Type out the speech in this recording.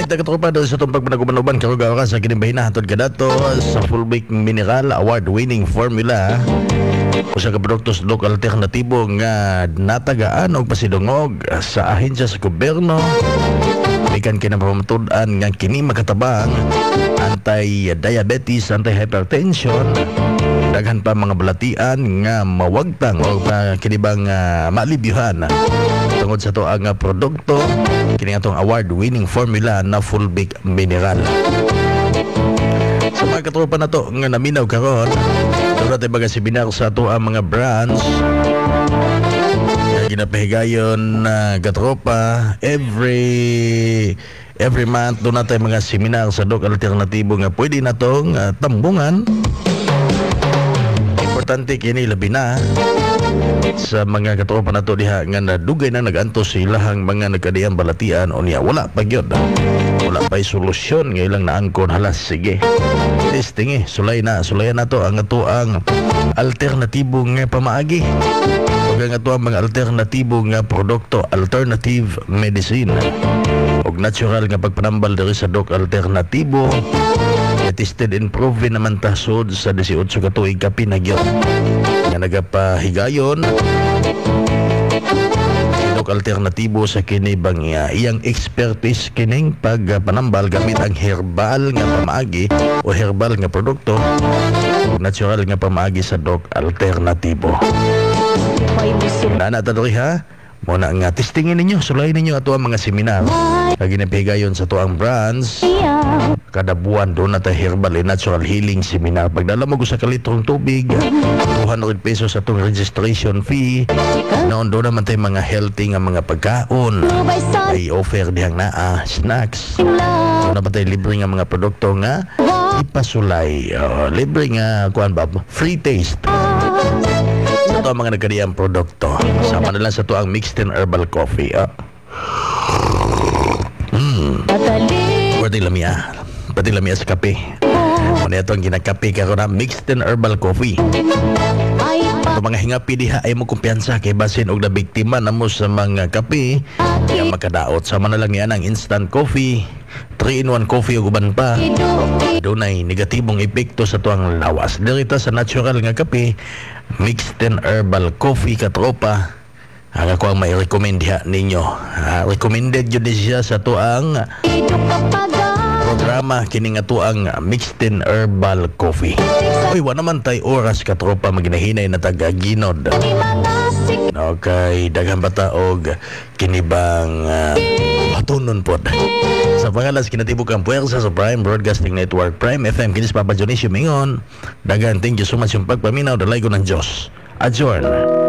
Balita katropa doon sa itong pagpanaguban-uban karugaw ka sa kinimbahin hatod ka dato sa Fulvic Mineral award-winning formula usa ka produktos dok alternatibo nga natagaan og pasidungog sa ahensya sa gobyerno bikan kinapamatud-an nga kini makatabang anti-diabetes, anti-hypertension daghan pa mga balatian nga mawagtang o kinibang malibyuhan tungod sa to ang produkto kini atong award-winning formula na Fulvic Mineral. Sa mga katropa na to nga naminaw karon doon natin baga seminar sa to ang mga brands nga ginapahigayon na katropa every month doon natin mga seminar sa dok alternatibo nga pwede na tong tambungan. Importante kini labi na sa mga katropa na to diha nga nadugay na naganto silahang mga nagkadiyang balatian o niya wala pa gyud, wala pa'y solusyon nga ilang naangkon. Halas sige testing sulayan na to ang ato ang alternatibo nga pamaagi ug ang ato ang mga alternatibo nga produkto, alternative medicine og natural nga pagpanambal diri sa dok alternatibo tested and proven naman tasod sa 18 ka tuig ka pinagyon nga nagapahigayon dok alternatibo sa kini bang iyang expertise kining pagpanambal gamit ang herbal nga pamaagi o herbal nga produkto natural nga pamaagi sa dok alternatibo. Nana tadori ha muna nga testingin ninyo, sulayin ninyo ato ang mga seminar na ginapigayon sa to ang brands kada buwan doon na herbal and natural healing seminar. Pagdala mo sa kalitrong tubig 200 pesos atong registration fee. Noon doon naman tayo mga healthy nga mga pagkaon ay offer dihang naa snacks. Doon naman tayo libre nga mga produkto nga ipasulay, libre nga kuan ba free taste ito ang mga nagkadiyang produkto. Sama na lang sa to ang mixed and herbal coffee. Pati lamia sa kape. Ano ito ang ginakape karon na mixed and herbal coffee. Ito mga hingapi diha ay mo kumpiyansa kay basin og nabiktima na mo sa mga kape yang makadaot. Sama na lang yan ang instant coffee, 3-in-1 coffee ug uban pa. Doon ay negatibong epekto sa tuang lawas. Dirita sa natural nga kape, mixed and herbal coffee katropa. Ang ako ang may recommend ninyo. Recommended yun siya sa tuang programa kini nga tuang mixed and herbal coffee. Uy, wa naman tay oras katropa maginahinay na taga-ginod. Okay, daghang bata og kinibang patunon pod. Sa pangalas kinatibuk ang puwersa sa Prime Broadcasting Network, Prime FM, kinis Papa Dionisio Mingon. Dagan, thank you so much yung pagpaminaw. Dalay ko ng Diyos. Adjourn.